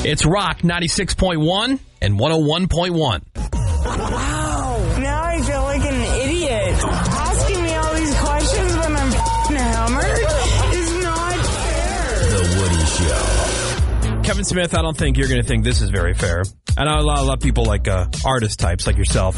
It's Rock 96.1 and 101.1. Wow. Now I feel like an idiot. Asking me all these questions when I'm hammered is not fair. The Woody Show. Kevin Smith, I don't think you're going to think this is very fair. I know a lot of people like artist types like yourself.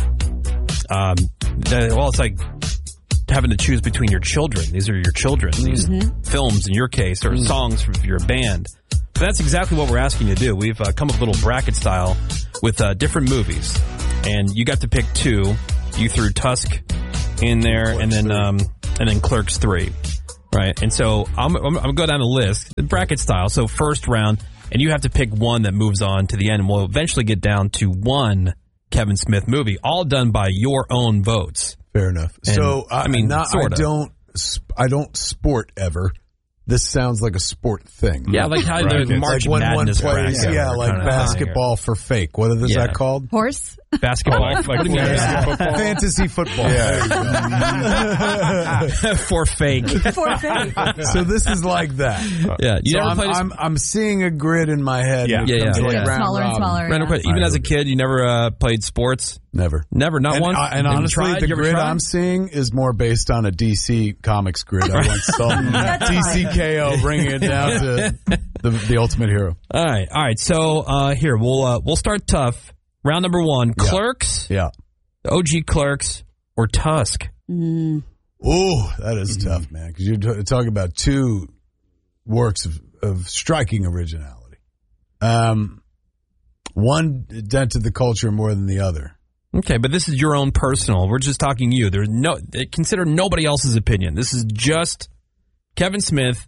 It's like having to choose between your children. These are your children. These films, in your case, or songs from your band. So that's exactly what we're asking you to do. We've come up with a little bracket style with different movies, and you got to pick two. You threw Tusk in there, and then Clerks 3, right? And so I'm gonna go down the list, bracket style. So first round, and you have to pick one that moves on to the end, and we'll eventually get down to one Kevin Smith movie, all done by your own votes. Fair enough. And, so I sorta. I don't sport ever. This sounds like a sport thing. Yeah, like how the March Madness plays. Yeah, like basketball for fake. What is that called? Horse? Basketball. Fantasy football. Yeah. For fake. For fake. So this is like that. Yeah. You so never played I'm seeing a grid in my head. Yeah. Smaller and smaller. Even as a kid, you never played sports? Never, not once. And honestly, the grid I'm seeing is more based on a DC Comics grid. I once saw DCKO bringing it down to the Ultimate Hero. All right. So here we'll start tough. Round number one: Clerks. Yeah. OG Clerks or Tusk. Ooh, that is tough, man. Because you're talking about two works of striking originality. One dented the culture more than the other. Okay, but this is your own personal. We're just talking you. There's consider nobody else's opinion. This is just Kevin Smith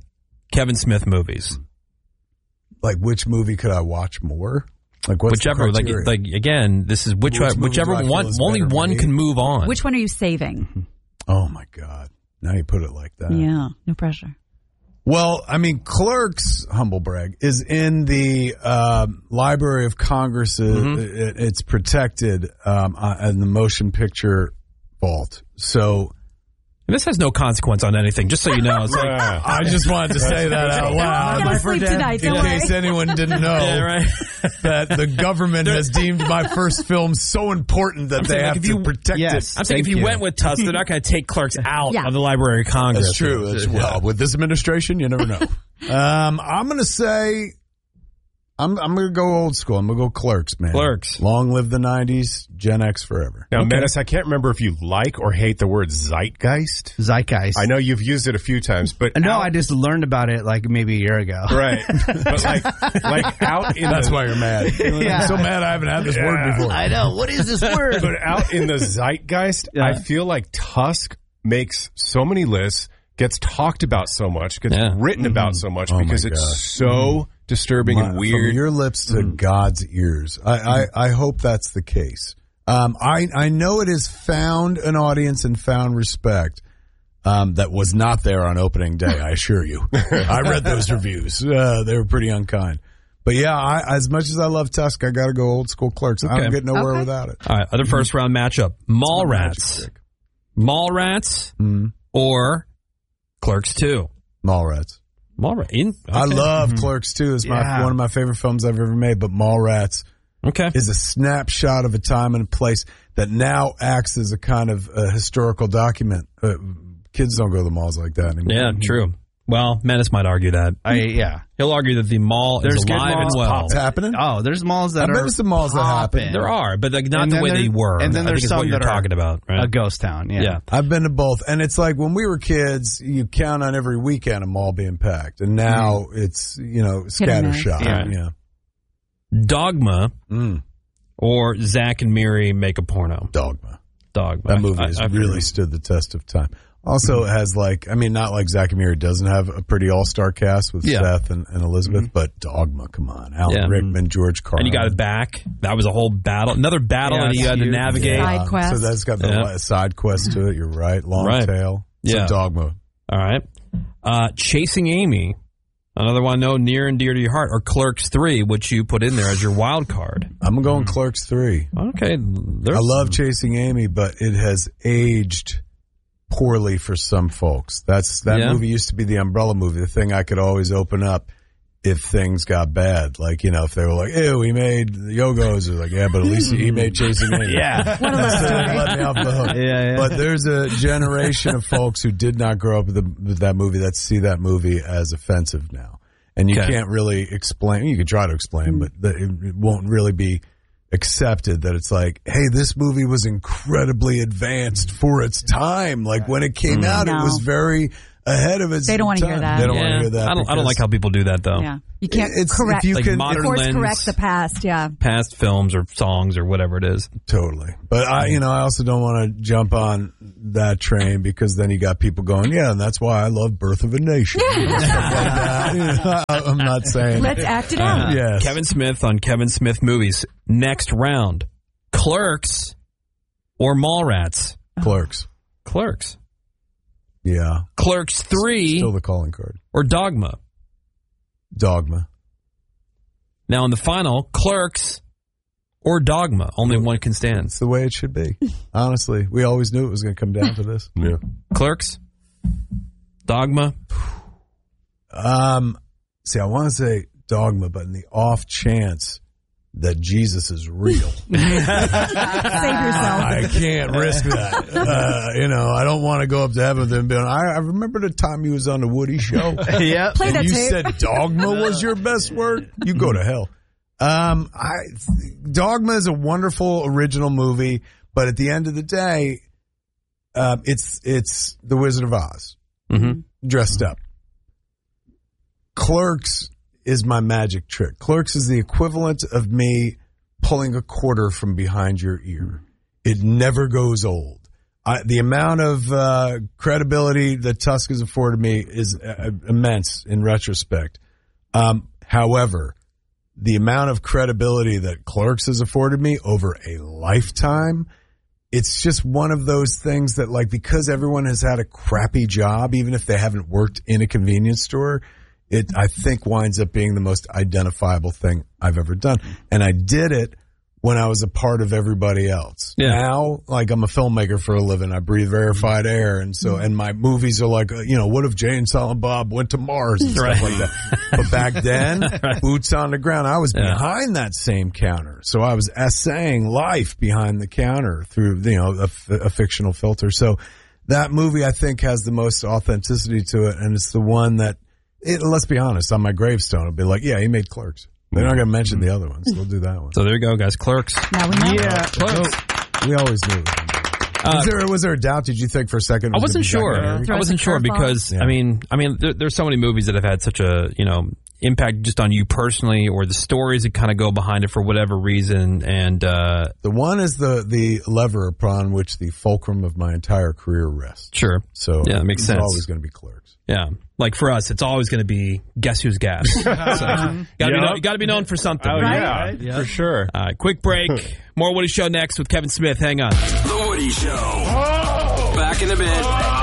movies. Like, which movie could I watch more? Like, what's whichever. the criteria? Like again, this is whichever one. Only one can move on. Which one are you saving? Oh my God! Now you put it like that. Yeah, no pressure. Well, I mean, Clerks, humble brag, is in the Library of Congress. It's protected in the motion picture vault. So this has no consequence on anything, just so you know. It's like, I just wanted to say that out loud. I'm going to sleep tonight, in case anyone didn't know that the government has deemed my first film so important that they have to protect it. I'm saying if you went with Tusk, they're not going to take Clerks out of the Library of Congress. That's true. Well, with this administration, you never know. I'm going to say... I'm going to go old school. I'm going to go Clerks, man. Clerks. Long live the 90s, Gen X forever. Now, Menace, I can't remember if you like or hate the word zeitgeist. Zeitgeist. I know you've used it a few times, but... No, I just learned about it like maybe a year ago. Right. But like out in That's why you're mad. Yeah. I'm so mad I haven't had this word before. I know. What is this word? But out in the zeitgeist, I feel like Tusk makes so many lists, gets talked about so much, gets written about so much because it's so... disturbing and weird. From your lips to God's ears. I hope that's the case. I know it has found an audience and found respect that was not there on opening day, I assure you. I read those reviews. They were pretty unkind. But yeah, as much as I love Tusk, I got to go old school Clerks. I don't get nowhere without it. All right, other first round matchup. Mallrats. Mallrats or Clerks 2? Mallrats. Okay. I love Clerks 2. It's one of my favorite films I've ever made, but Mallrats is a snapshot of a time and a place that now acts as a kind of historical document. Kids don't go to the malls like that anymore. Yeah, true. Well, Menace might argue that. He'll argue that the mall is alive and well. It's happening? Oh, there's malls that I bet it's the malls that happen. There are, but like not the way they were. And then there's some what you're that are talking about, right? A ghost town, yeah. I've been to both. And it's like when we were kids, you count on every weekend a mall being packed. And now it's, scattershot. Yeah. Dogma or Zack and Miri Make a Porno. Dogma. That movie has really stood the test of time. Also has not like Zack and Miri doesn't have a pretty all-star cast with Seth and Elizabeth, but Dogma, come on. Alan Rickman, George Carlin. And you got it back. That was a whole battle. Another battle that you had to navigate. Side quest. So that's got the side quest to it. You're right. Long tail. So Dogma. All right. Chasing Amy. Another one near and dear to your heart. Or Clerks 3, which you put in there as your wild card. I'm going Clerks 3. Okay. I love Chasing Amy, but it has aged poorly for some folks. That movie used to be the umbrella movie, the thing I could always open up if things got bad. Like, if they were like, ew, he made the Yogos. They're like, yeah, but at least he made Chasing Amy. Yeah. One of those let me off the hook. Yeah. But there's a generation of folks who did not grow up with that movie that see that movie as offensive now. And you can't really explain. You can try to explain, but it won't really be accepted that it's like, hey, this movie was incredibly advanced for its time. Like when it came out, it was very ahead of its time. They don't want to hear that. They don't want to hear that. I don't like how people do that, though. Yeah. You can't correct. If you can correct the past, past films or songs or whatever it is. Totally. But I also don't want to jump on that train because then you got people going, yeah, and that's why I love Birth of a Nation. Stuff like that. I'm not saying. Let's act it out. Yes. Kevin Smith on Kevin Smith movies. Next round. Clerks or Mallrats? Clerks. Yeah. Clerks 3. Still the calling card. Or Dogma? Dogma. Now in the final, Clerks or Dogma. Only one can stand. It's the way it should be. Honestly, we always knew it was going to come down to this. Yeah. Clerks? Dogma? See, I want to say Dogma, but in the off chance that Jesus is real. Save yourself. I can't risk that. I don't want to go up to heaven with him and be like, I remember the time he was on the Woody Show. Yeah. Play and that you tape. said Dogma was your best work? You go to hell. Dogma is a wonderful original movie, but at the end of the day, it's The Wizard of Oz dressed up. Clerks is my magic trick. Clerks is the equivalent of me pulling a quarter from behind your ear. It never goes old. The amount of credibility that Tusk has afforded me is immense in retrospect. However, the amount of credibility that Clerks has afforded me over a lifetime, it's just one of those things that, like, because everyone has had a crappy job, even if they haven't worked in a convenience store, it, I think, winds up being the most identifiable thing I've ever done. And I did it when I was a part of everybody else. Yeah. Now, like, I'm a filmmaker for a living. I breathe rarefied air. And so, and my movies are like, what if Jay and Silent Bob went to Mars and stuff like that. But back then, boots on the ground, I was behind that same counter. So I was essaying life behind the counter through, a fictional filter. So that movie, I think, has the most authenticity to it. And it's the one that, let's be honest, on my gravestone, it'll be like, yeah, he made Clerks. They're not going to mention the other ones. They'll do that one. So there you go, guys. Clerks. Now we know. Yeah. Clerks. We always knew. Was there a doubt? Did you think for a second? I wasn't sure. I wasn't sure because there's so many movies that have had such a impact just on you personally, or the stories that kind of go behind it for whatever reason. And the one is the lever upon which the fulcrum of my entire career rests. Sure. So yeah, it makes sense. It's always going to be Clerks. Yeah. Like for us, it's always going to be Guess Who's Gas. So, got to be known for something. Oh, right? yeah, for sure. All right, quick break. More Woody Show next with Kevin Smith. Hang on. The Woody Show. Back in a bit.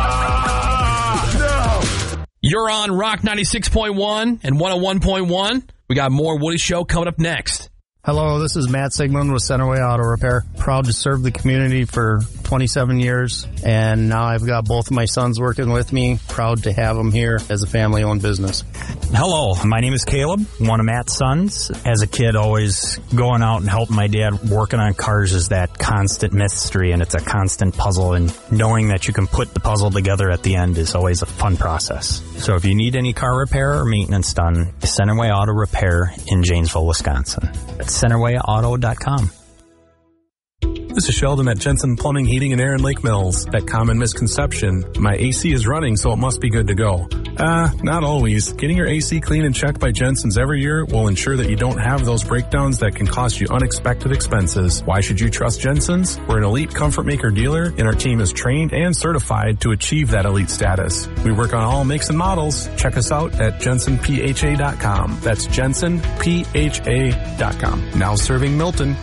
No. You're on Rock 96.1 and 101.1. We got more Woody Show coming up next. Hello, this is Matt Sigmund with Centerway Auto Repair. Proud to serve the community for 27 years, and now I've got both of my sons working with me. Proud to have them here as a family-owned business. Hello, my name is Caleb, one of Matt's sons. As a kid, always going out and helping my dad working on cars is that constant mystery, and it's a constant puzzle, and knowing that you can put the puzzle together at the end is always a fun process. So if you need any car repair or maintenance done, Centerway Auto Repair in Janesville, Wisconsin. CenterwayAuto.com. This is Sheldon at Jensen Plumbing, Heating, and Air in Lake Mills. That common misconception, my AC is running, so it must be good to go. Not always. Getting your AC cleaned and checked by Jensen's every year will ensure that you don't have those breakdowns that can cost you unexpected expenses. Why should you trust Jensen's? We're an elite comfort maker dealer, and our team is trained and certified to achieve that elite status. We work on all makes and models. Check us out at JensenPHA.com. That's JensenPHA.com. Now serving Milton.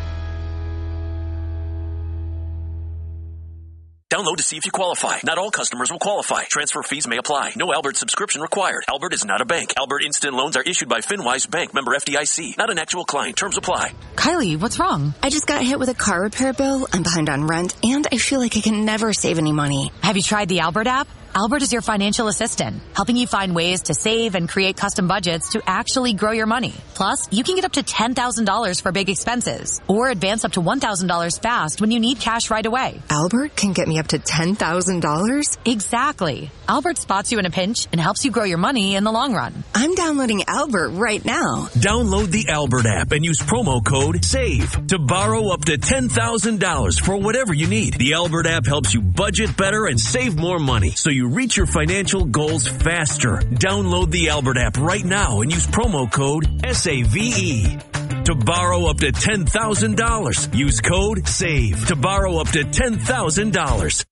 Download to see if you qualify. Not all customers will qualify. Transfer fees may apply. No Albert subscription required. Albert is not a bank. Albert Instant Loans are issued by FinWise Bank, member FDIC. Not an actual client. Terms apply. Kylie, what's wrong? I just got hit with a car repair bill. I'm behind on rent, and I feel like I can never save any money. Have you tried the Albert app? Albert is your financial assistant, helping you find ways to save and create custom budgets to actually grow your money. Plus, you can get up to $10,000 for big expenses or advance up to $1,000 fast when you need cash right away. Albert can get me up to $10,000? Exactly. Albert spots you in a pinch and helps you grow your money in the long run. I'm downloading Albert right now. Download the Albert app and use promo code SAVE to borrow up to $10,000 for whatever you need. The Albert app helps you budget better and save more money so you reach your financial goals faster. Download the Albert app right now and use promo code SAVE to borrow up to $10,000. Use code SAVE to borrow up to $10,000.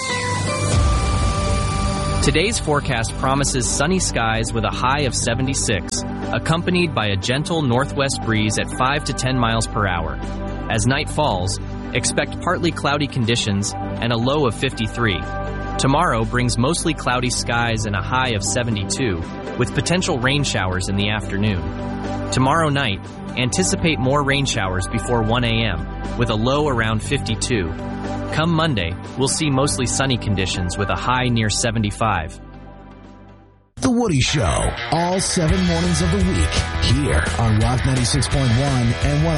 Today's forecast promises sunny skies with a high of 76, accompanied by a gentle northwest breeze at 5 to 10 miles per hour. As night falls, expect partly cloudy conditions and a low of 53. Tomorrow brings mostly cloudy skies and a high of 72, with potential rain showers in the afternoon. Tomorrow night, anticipate more rain showers before 1 a.m., with a low around 52. Come Monday, we'll see mostly sunny conditions with a high near 75. The Woody Show, all 7 mornings of the week, here on Rock 96.1 and 105.